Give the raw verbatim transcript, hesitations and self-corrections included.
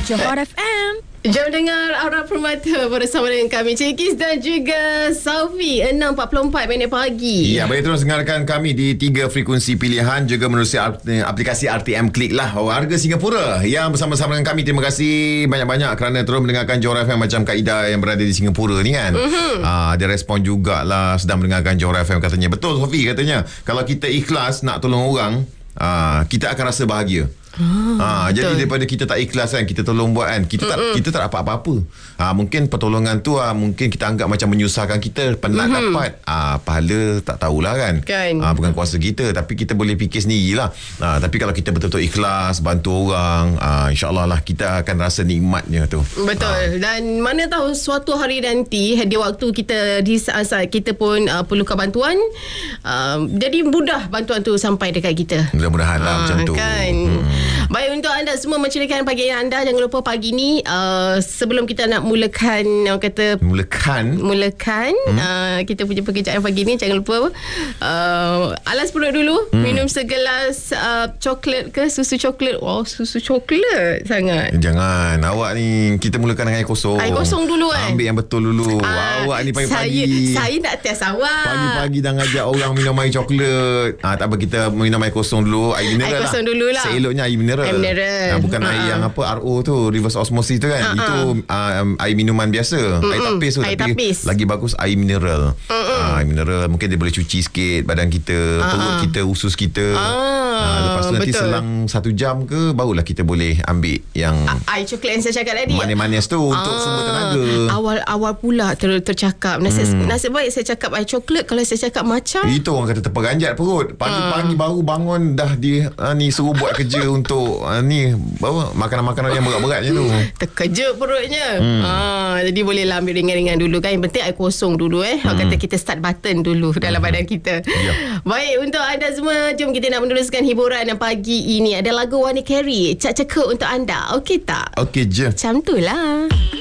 Johor F M. Jom dengar Aura Permata bersama dengan kami Cikis dan juga Saufi. Enam empat puluh empat minit pagi. Ya, baik, terus dengarkan kami di tiga frekuensi pilihan, juga menerusi aplikasi R T M Klik lah, warga Singapura yang bersama-sama dengan kami. Terima kasih banyak-banyak kerana terus mendengarkan Johor F M macam Kak Ida yang berada di Singapura ni kan. Mm-hmm. Ah, dia respon jugalah sedang mendengarkan Johor F M, katanya. Betul Sofi, katanya kalau kita ikhlas nak tolong orang, ah, kita akan rasa bahagia. Ah, ha, jadi daripada kita tak ikhlas kan, kita tolong buat kan, kita tak Mm-mm. kita tak dapat apa-apa. Ah, ha, mungkin pertolongan tu ah ha, mungkin kita anggap macam menyusahkan kita, penat mm-hmm. dapat ah ha, pahala tak tahulah kan. kan. Ah ha, bukan kuasa kita, tapi kita boleh fikir sendirilah. Ah ha, tapi kalau kita betul-betul ikhlas bantu orang, ah ha, insya-Allah lah kita akan rasa nikmatnya tu. Betul. Ha. Dan mana tahu suatu hari nanti di waktu kita di saat kita pun uh, perlukan bantuan, uh, jadi mudah bantuan tu sampai dekat kita. Mudah-mudahan lah ha, macam tu. Kan. Hmm. Baik, untuk anda semua menceritakan pagi anda, jangan lupa pagi ni uh, sebelum kita nak mulakan orang kata mulakan mulakan hmm? uh, kita punya pekerjaan pagi ni, jangan lupa uh, alas perut dulu, hmm. minum segelas uh, coklat ke susu coklat. Wow, susu coklat sangat. Jangan, awak ni kita mulakan dengan air kosong. Air kosong dulu kan. Ambil yang betul dulu. uh, Awak ni pagi-pagi Saya, saya nak test awak. Pagi-pagi dah ngajak orang minum air coklat. Ah, tak apa, kita minum air kosong dulu, air mineral air lah. kosong dulu lah. Seeloknya air mineral. Air mineral. Ha, bukan uh-huh. air yang apa R O tu, reverse osmosis tu kan. uh-huh. Itu uh, air minuman biasa. Uh-huh. Air tapis tu, air tapi tapis. lagi bagus air mineral. Uh-huh. uh, Air mineral mungkin dia boleh cuci sikit badan kita, uh-huh. perut kita, usus kita. uh, uh, Lepas tu nanti betul. Selang satu jam ke barulah kita boleh ambil yang A- air coklat yang saya cakap tadi, manis-manis tu, uh, untuk sumber tenaga. Awal-awal pula ter- tercakap nasib, hmm. nasib baik saya cakap air coklat. Kalau saya cakap macam, itu orang kata terperanjat perut. Pagi-pagi uh. baru bangun dah di uh, ni suruh buat kerja untuk uh, ni bawa makanan-makanan yang berat-beratnya tu. Terkejut perutnya. Hmm. Ha, jadi bolehlah ambil ringan-ringan dulu kan. Yang penting air kosong dulu eh. Hmm. Kata kita start button dulu dalam hmm. badan kita. Ya. Baik, untuk anda semua, jom kita nak meneruskan hiburan pagi ini. Ada lagu Wani Carey, Cak Cekuk untuk anda. Okey tak? Okey je. Macam tu lah.